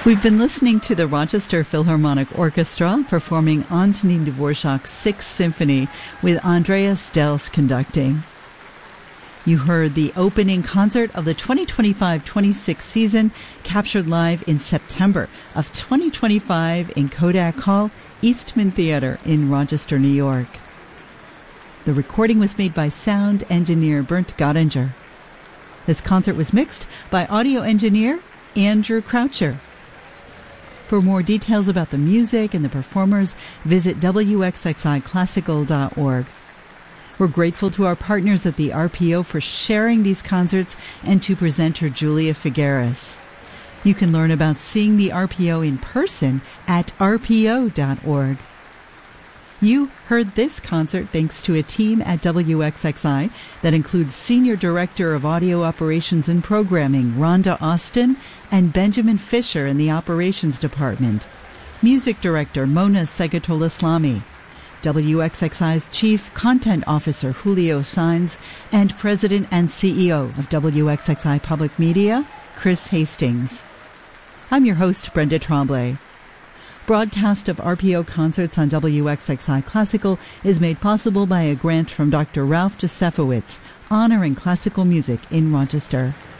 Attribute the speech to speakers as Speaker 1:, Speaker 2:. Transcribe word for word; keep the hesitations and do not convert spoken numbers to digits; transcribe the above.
Speaker 1: We've been listening to the Rochester Philharmonic Orchestra performing Antonin Dvorak's Sixth Symphony with Andreas Dels conducting. You heard the opening concert of the twenty twenty-five twenty-six season, captured live in September of twenty twenty-five in Kodak Hall, Eastman Theater in Rochester, New York. The recording was made by sound engineer Bernd Gottinger. This concert was mixed by audio engineer Andrew Croucher. For more details about the music and the performers, visit W X X I classical dot org. We're grateful to our partners at the R P O for sharing these concerts and to presenter Julia Figueres. You can learn about seeing the R P O in person at R P O dot org. You heard this concert thanks to a team at W X X I that includes Senior Director of Audio Operations and Programming Rhonda Austin and Benjamin Fisher in the Operations Department, Music Director Mona Segatol-Islami, W X X I's Chief Content Officer Julio Sainz, and President and C E O of W X X I Public Media, Chris Hastings. I'm your host, Brenda Tremblay. Broadcast of R P O concerts on W X X I Classical is made possible by a grant from Doctor Ralph Josefowitz, honoring classical music in Rochester.